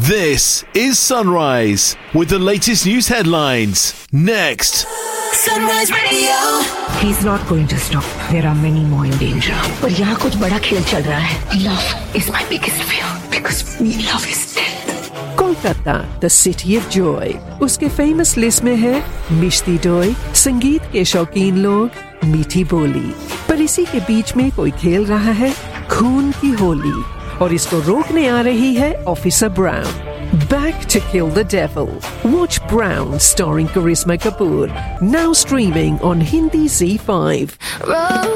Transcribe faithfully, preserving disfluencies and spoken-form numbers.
This is Sunrise with the latest news headlines. Next. Sunrise Radio. He's not going to stop. There are many more in danger. पर यहाँ कुछ बड़ा खेल चल रहा है. Love is my biggest fear because we love is death. Kolkata, the city of joy. उसके famous list में है मिष्टी दोई, संगीत के शौकीन लोग, मीठी बोली. पर इसी के बीच में कोई खेल रहा है खून की होली और इसको रोकने आ रही है officer brown. Back to kill the devil. Watch Brown starring Karisma Kapoor. Now streaming on Hindi Z five.